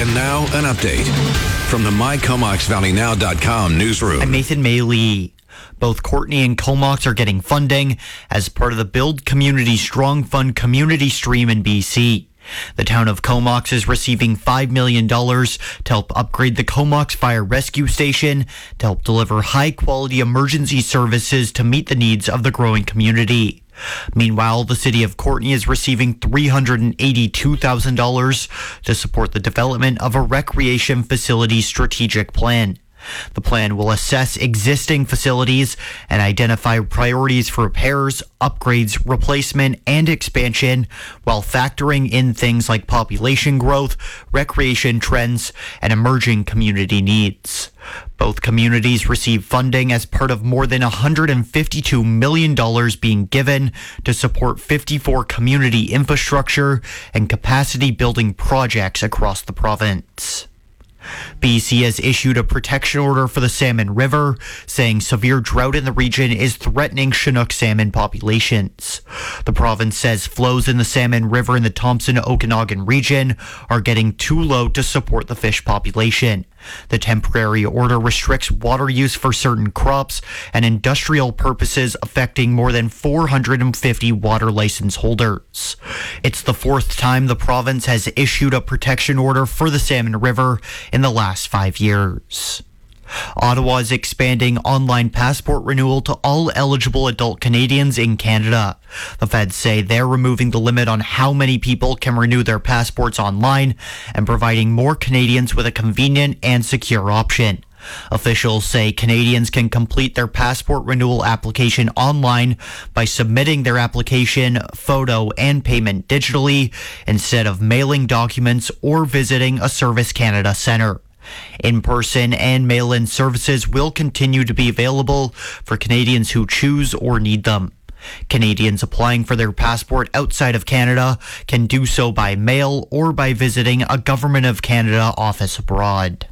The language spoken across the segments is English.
And now, an update from the MyComoxValleyNow.com newsroom. I'm Nathan Maley. Both Courtenay and Comox are getting funding as part of the Build Community Strong Fund community stream in BC. The town of Comox is receiving $5 million to help upgrade the Comox Fire Rescue Station to help deliver high-quality emergency services to meet the needs of the growing community. Meanwhile, the city of Courtenay is receiving $382,000 to support the development of a recreation facility strategic plan. The plan will assess existing facilities and identify priorities for repairs, upgrades, replacement, and expansion while factoring in things like population growth, recreation trends, and emerging community needs. Both communities receive funding as part of more than $152 million being given to support 54 community infrastructure and capacity building projects across the province. BC has issued a protection order for the Salmon River, saying severe drought in the region is threatening Chinook salmon populations. The province says flows in the Salmon River in the Thompson-Okanagan region are getting too low to support the fish population. The temporary order restricts water use for certain crops and industrial purposes, affecting more than 450 water license holders. It's the fourth time the province has issued a protection order for the Salmon River in the last 5 years. Ottawa is expanding online passport renewal to all eligible adult Canadians in Canada. The feds say they're removing the limit on how many people can renew their passports online and providing more Canadians with a convenient and secure option. Officials say Canadians can complete their passport renewal application online by submitting their application, photo, and payment digitally instead of mailing documents or visiting a Service Canada centre. In-person and mail-in services will continue to be available for Canadians who choose or need them. Canadians applying for their passport outside of Canada can do so by mail or by visiting a Government of Canada office abroad.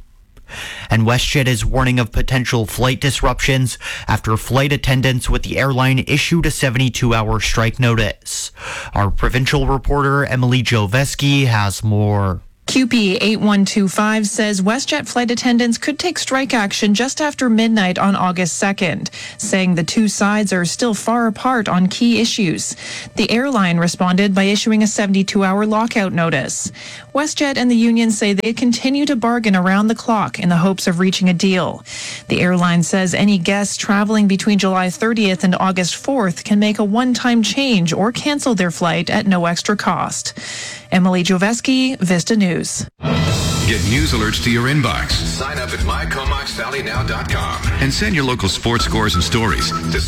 And WestJet is warning of potential flight disruptions after flight attendants with the airline issued a 72-hour strike notice. Our provincial reporter Emily Joveski has more. QP 8125 says WestJet flight attendants could take strike action just after midnight on August 2nd, saying the two sides are still far apart on key issues. The airline responded by issuing a 72-hour lockout notice. WestJet and the union say they continue to bargain around the clock in the hopes of reaching a deal. The airline says any guests traveling between July 30th and August 4th can make a one-time change or cancel their flight at no extra cost. Emily Joveski, Vista News. Get news alerts to your inbox. Sign up at MyComoxValleyNow.com and send your local sports scores and stories to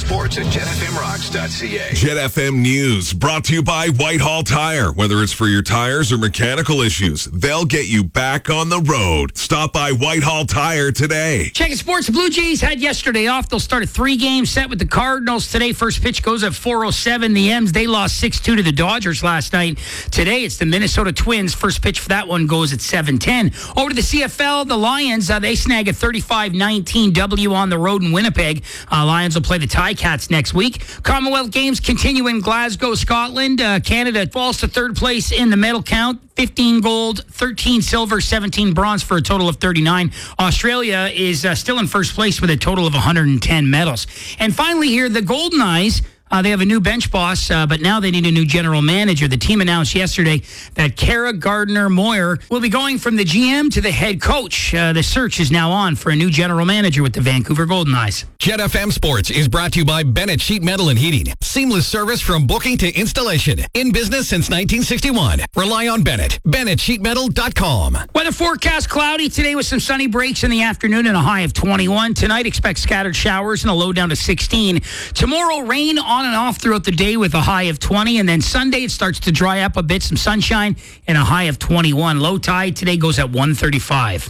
sports@jetfmrocks.ca. Jet FM News brought to you by Whitehall Tire. Whether it's for your tires or mechanical issues, they'll get you back on the road. Stop by Whitehall Tire today. Checking sports. The Blue Jays had yesterday off. They'll start a 3-game set with the Cardinals today. First pitch goes at 4:07. The M's, they lost 6-2 to the Dodgers last night. Today, it's the Minnesota Twins. First pitch for that one goes at 7:10. Over to the CFL, the Lions, they snag a 35-19 W on the road in Winnipeg. Lions will play the Ticats next week. Commonwealth Games continue in Glasgow, Scotland. Canada falls to third place in the medal count. 15 gold, 13 silver, 17 bronze for a total of 39. Australia is still in first place with a total of 110 medals. And finally here, the Golden Eyes. They have a new bench boss, but now they need a new general manager. The team announced yesterday that Kara Gardner-Moyer will be going from the GM to the head coach. The search is now on for a new general manager with the Vancouver Golden Eyes. Jet FM Sports is brought to you by Bennett Sheet Metal and Heating. Seamless service from booking to installation. In business since 1961. Rely on Bennett. BennettSheetMetal.com. Weather forecast cloudy today with some sunny breaks in the afternoon and a high of 21. Tonight expect scattered showers and a low down to 16. Tomorrow rain on and off throughout the day with a high of 20. And then Sunday it starts to dry up a bit. Some sunshine and a high of 21. Low tide today goes at 1:35.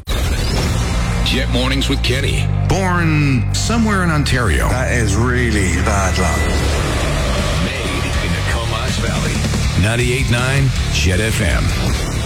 Jet Mornings with Kenny. Born somewhere in Ontario. That is really bad luck. Made in the Comox Valley. 98.9 Jet FM.